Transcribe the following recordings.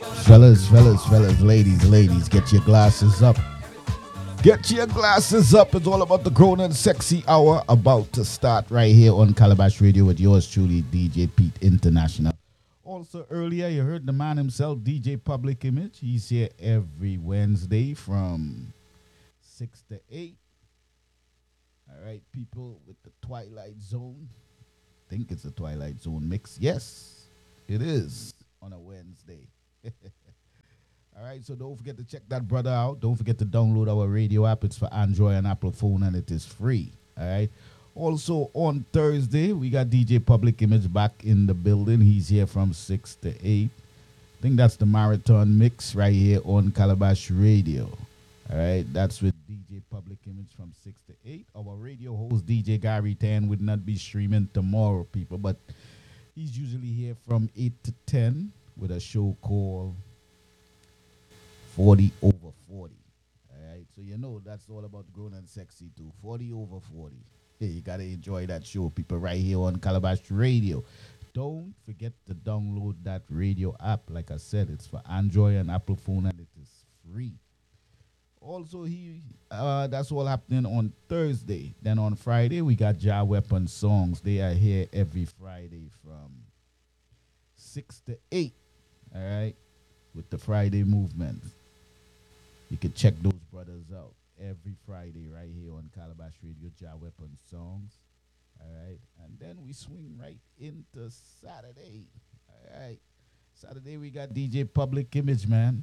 Fellas, ladies, get your glasses up. Get your glasses up. It's all about the grown and sexy hour about to start right here on Calabash Radio with yours truly, DJ Pete International. Also, earlier you heard the man himself, DJ Public Image. He's here every Wednesday from 6 to 8. All right, people with the Twilight Zone. Think it's a Twilight Zone mix. Yes, it is on a Wednesday. All right, so don't forget to check that brother out. Don't forget to download our radio app. It's for Android and Apple phone, and it is free. All right. Also on Thursday, we got DJ Public Image back in the building. He's here from 6 to 8. I think that's the marathon mix right here on Calabash Radio. All right, that's with DJ Public Image from 6 to 8. Our radio host, DJ Gary Tan, would not be streaming tomorrow, people, but he's usually here from 8 to 10 with a show called 40 over 40. All right, so you know that's all about grown and sexy too. 40 over 40. Hey, you gotta enjoy that show, people, right here on Calabash Radio. Don't forget to download that radio app. Like I said, it's for Android and Apple phone, and it is free. Also, that's all happening on Thursday. Then on Friday, we got Jah Weapon Songs. They are here every Friday from 6 to 8. All right, with the Friday movement. You can check those brothers out every Friday right here on Calabash Radio, Jah Weapon Songs. All right. And then we swing right into Saturday. All right. Saturday, we got DJ Public Image, man.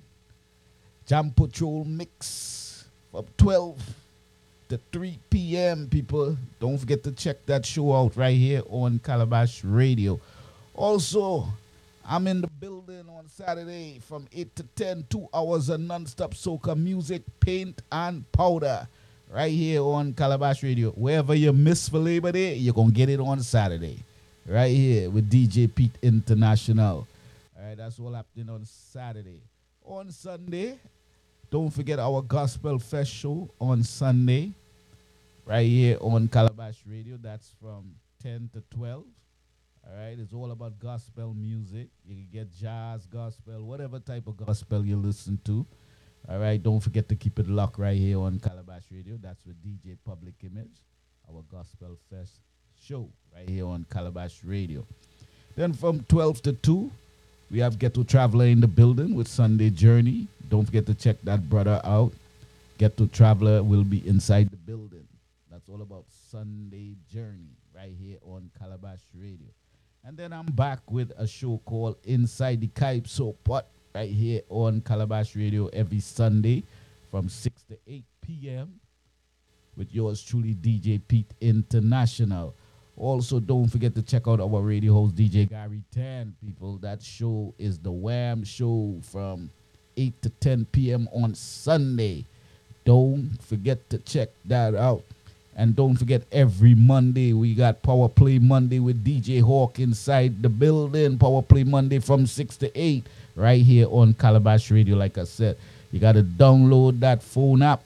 Jam Patrol Mix from 12 to 3 p.m., people. Don't forget to check that show out right here on Calabash Radio. Also, I'm in the building on Saturday from 8 to 10, 2 hours of non-stop soca music, paint, and powder right here on Calabash Radio. Wherever you miss for Labor Day, you're going to get it on Saturday right here with DJ Pete International. All right, that's all happening on Saturday. On Sunday, don't forget our Gospel Fest show on Sunday right here on Calabash Radio. That's from 10 to 12. All right, it's all about gospel music. You can get jazz, gospel, whatever type of gospel you listen to. All right, don't forget to keep it locked right here on Calabash Radio. That's with DJ Public Image, our Gospel Fest show right here on Calabash Radio. Then from 12 to 2, we have Ghetto Traveler in the building with Sunday Journey. Don't forget to check that brother out. Ghetto Traveler will be inside the building. That's all about Sunday Journey right here on Calabash Radio. And then I'm back with a show called Inside the Kype Soap Pot right here on Calabash Radio every Sunday from 6 to 8 p.m. with yours truly, DJ Pete International. Also, don't forget to check out our radio host, DJ Gary Tan, people. That show is the Wham Show from 8 to 10 p.m. on Sunday. Don't forget to check that out. And don't forget, every Monday, we got Power Play Monday with DJ Hawk inside the building. Power Play Monday from 6 to 8 right here on Calabash Radio. Like I said, you got to download that phone app.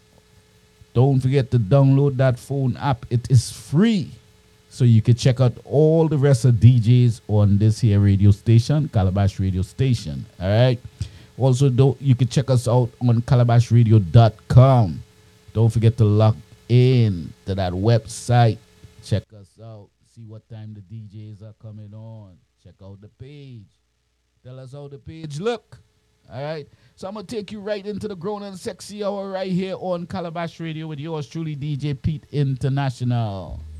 Don't forget to download that phone app. It is free. So you can check out all the rest of DJs on this here radio station, Calabash Radio Station. All right. Also, you can check us out on calabashradio.com. Don't forget to log in to that website. Check us out. See what time the DJs are coming on. Check out the page. Tell us how the page look. All right. So I'm going to take you right into the grown and sexy hour right here on Calabash Radio with yours truly, DJ Pete International.